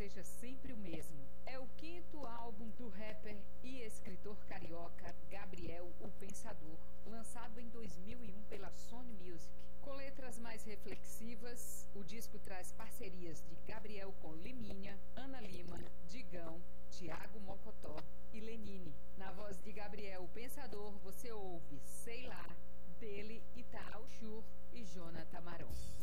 seja sempre o mesmo. É o quinto álbum do rapper e escritor carioca Gabriel o Pensador, lançado em 2001 pela Sony Music. Com letras mais reflexivas, o disco traz parcerias de Gabriel com Liminha, Ana Lima, Digão, Thiago Mocotó e Lenine. Na voz de Gabriel o Pensador, você ouve Sei Lá, dele, Itaú Shur e Jonathan Marón.